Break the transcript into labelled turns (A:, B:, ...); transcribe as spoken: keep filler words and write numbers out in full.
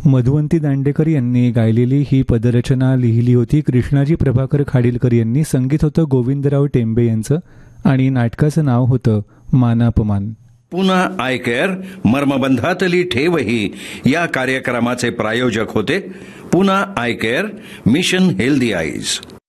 A: मधुवंती दांडेकर यांनी गायलेली ही पदरचना लिहिली होती कृष्णाजी प्रभाकर खाडीलकर यांनी. संगीत होतं गोविंदराव टेंबे यांचं आणि नाटकाचं नाव होतं मानापमान.
B: पुन्हा आय केअर मर्मबंधातली ठेवही या कार्यक्रमाचे प्रायोजक होते. पुन्हा I care, mission healthy eyes.